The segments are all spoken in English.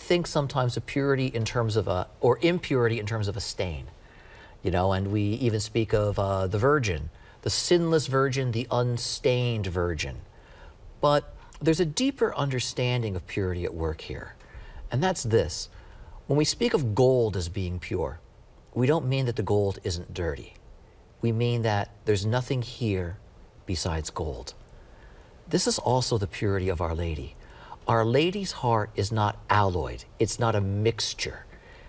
think sometimes of purity in terms of or impurity in terms of a stain, you know, and we even speak of the virgin, the sinless virgin, the unstained virgin. But there's a deeper understanding of purity at work here, and that's this. When we speak of gold as being pure, we don't mean that the gold isn't dirty. We mean that there's nothing here besides gold. This is also the purity of Our Lady. Our Lady's heart is not alloyed. It's not a mixture.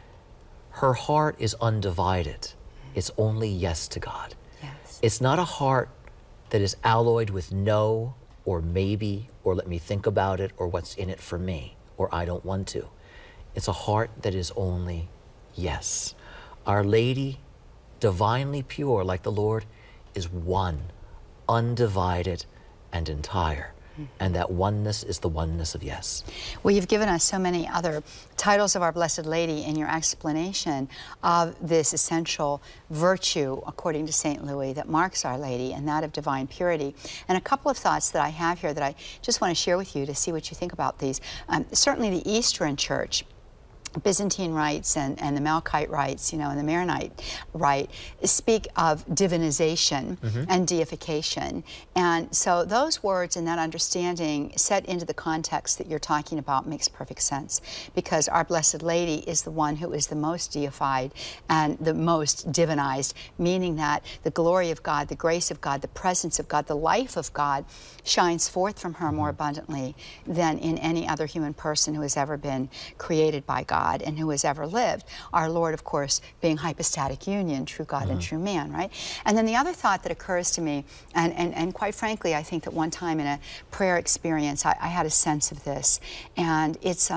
Her heart is undivided. It's only yes to God. Yes. It's not a heart that is alloyed with no or maybe or let me think about it or what's in it for me or I don't want to. It's a heart that is only yes. Our Lady, divinely pure like the Lord, is one, undivided and entire. And that oneness is the oneness of yes. Well, you've given us so many other titles of Our Blessed Lady in your explanation of this essential virtue, according to St. Louis, that marks Our Lady, and that of divine purity. And a couple of thoughts that I have here that I just want to share with you to see what you think about these. Certainly the Eastern Church, Byzantine rites and the Melkite rites, you know, and the Maronite rite speak of divinization and deification. And so those words and that understanding set into the context that you're talking about makes perfect sense, because Our Blessed Lady is the one who is the most deified and the most divinized, meaning that the glory of God, the grace of God, the presence of God, the life of God shines forth from her more abundantly than in any other human person who has ever been created by God and who has ever lived. Our Lord, of course, being hypostatic union, true God and true man, right? And then the other thought that occurs to me, and quite frankly, I think that one time in a prayer experience, I had a sense of this, and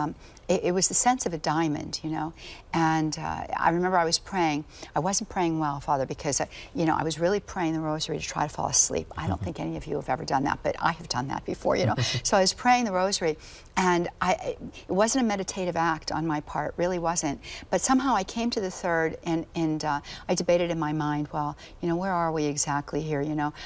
it was the sense of a diamond, you know. And I remember I was praying. I wasn't praying well, Father, because, you know, I was really praying the rosary to try to fall asleep. I don't think any of you have ever done that, but I have done that before, you know. So I was praying the rosary, and it wasn't a meditative act on my part, really wasn't. But somehow I came to the third, and I debated in my mind, well, you know, where are we exactly here, you know?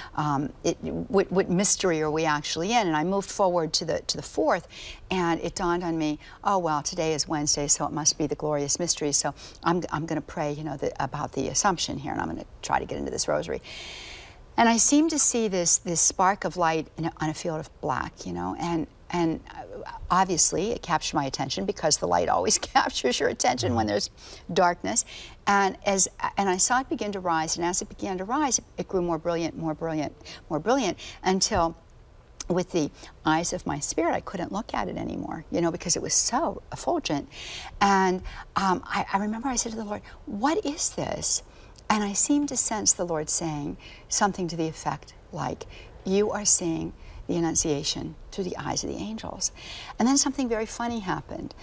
What mystery are we actually in? And I moved forward to the fourth, and it dawned on me, oh, well, today is Wednesday, so it must be the glorious mystery. So I'm going to pray, you know, about the Assumption here, and I'm going to try to get into this rosary. And I seem to see this spark of light on a field of black, you know, and obviously it captured my attention, because the light always captures your attention when there's darkness. And I saw it begin to rise, and as it began to rise, it grew more brilliant, more brilliant, more brilliant, until with the eyes of my spirit, I couldn't look at it anymore, you know, because it was so effulgent. And I remember I said to the Lord, what is this? And I seemed to sense the Lord saying something to the effect like, you are seeing the Annunciation through the eyes of the angels. And then something very funny happened.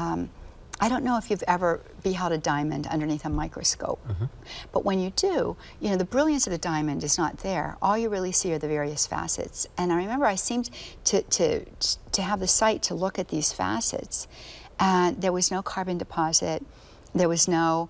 I don't know if you've ever beheld a diamond underneath a microscope, but when you do, you know, the brilliance of the diamond is not there. All you really see are the various facets. And I remember I seemed to have the sight to look at these facets, and there was no carbon deposit, there was no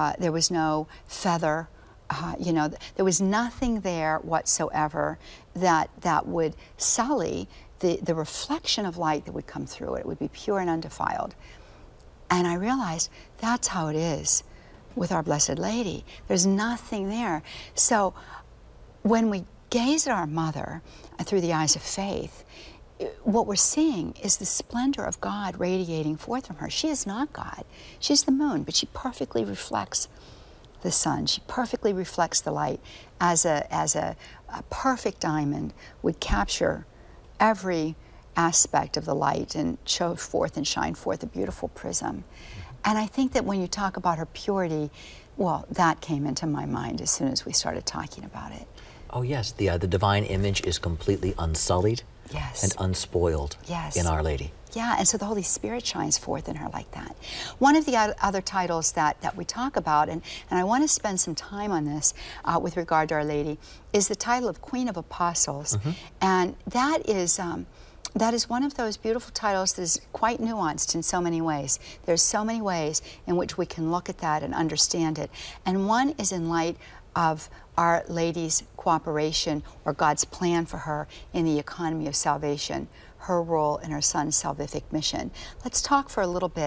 feather, you know, there was nothing there whatsoever that would sully the reflection of light that would come through it. It would be pure and undefiled. And I realized that's how it is with Our Blessed Lady. There's nothing there. So when we gaze at our Mother through the eyes of faith, what we're seeing is the splendor of God radiating forth from her. She is not God. She's the moon, but she perfectly reflects the sun. She perfectly reflects the light, as a perfect diamond would capture every aspect of the light and show forth and shine forth a beautiful prism. And I think that when you talk about her purity, well, that came into my mind as soon as we started talking about it. Oh yes, the divine image is completely unsullied and unspoiled in Our Lady. Yeah, and so the Holy Spirit shines forth in her like that. One of the other titles that we talk about, and I want to spend some time on this with regard to Our Lady, is the title of Queen of Apostles. And that is one of those beautiful titles that is quite nuanced in so many ways. There's so many ways in which we can look at that and understand it. And one is in light of Our Lady's cooperation, or God's plan for her in the economy of salvation, her role in her Son's salvific mission. Let's talk for a little bit